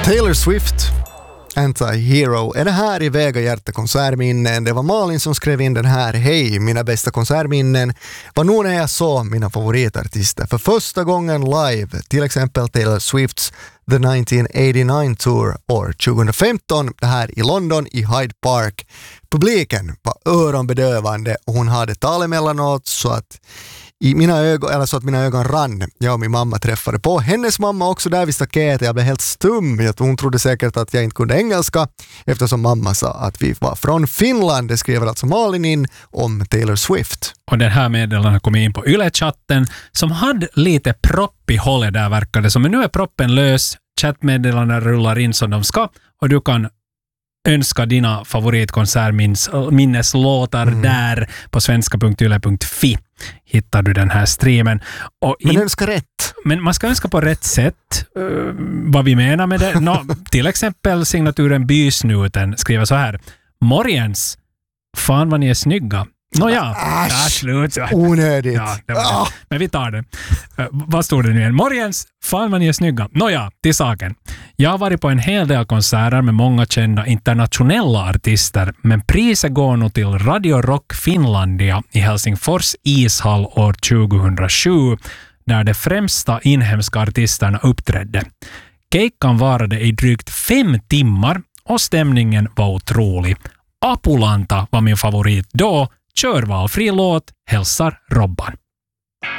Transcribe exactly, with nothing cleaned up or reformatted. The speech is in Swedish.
Taylor Swift, Anti-Hero, är det här i Väga Hjärta konsertminnen. Det var Malin som skrev in den här. Hej, mina bästa konsertminnen var nog när jag såg mina favoritartister för första gången live, till exempel Taylor Swifts The nittonhundraåttionio Tour år tjugohundrafemton, det här i London i Hyde Park. Publiken var öronbedövande och hon hade tal emellanåt så att i mina ögon, eller så att mina ögon rann. Jag och min mamma träffade på hennes mamma också där vid staketet. Jag blev helt stum. Hon trodde säkert att jag inte kunde engelska eftersom mamma sa att vi var från Finland. Det skriver alltså Malin in om Taylor Swift. Och den här meddelandet kom in på Yle-chatten som hade lite propp i hållet där verkade som. Men nu är proppen lös. Chattmeddelanden rullar in som de ska och du kan önska dina favoritkonsertminneslåtar mm. där på svenska punkt yle punkt fi hittar du den här streamen. Och men in, önska rätt. Men man ska önska på rätt sätt. Uh, vad vi menar med det. No, till exempel signaturen Bysnuten skriver så här. Morgens, fan vad ni är snygga. Nåja, ja, slut. Onödigt. Ja, det var det. Ah. Men vi tar det. Uh, vad står det nu igen? Morgens, fan vad ni är snygga. Nåja, till saken. Jag har varit på en hel del konserter med många kända internationella artister, men priset går nog till Radio Rock Finlandia i Helsingfors ishall år tjugohundrasju, där de främsta inhemska artisterna uppträdde. Keikan varade i drygt fem timmar och stämningen var otrolig. Apulanta var min favorit då. Körvalfri låt, hälsar Robban.